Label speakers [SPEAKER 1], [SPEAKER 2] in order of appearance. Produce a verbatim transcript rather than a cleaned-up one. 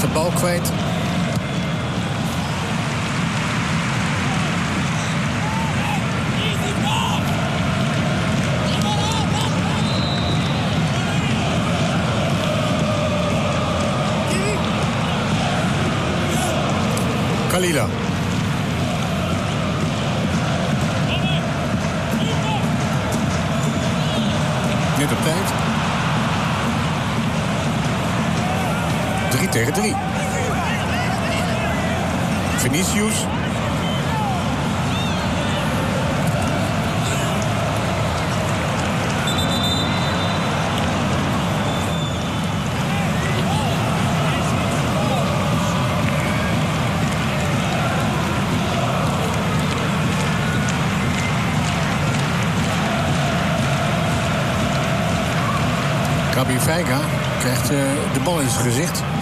[SPEAKER 1] de bal kwijt. Kalila. Net op tijd. drie tegen drie. Vinicius. Gabi Veiga krijgt uh, de bal in zijn gezicht.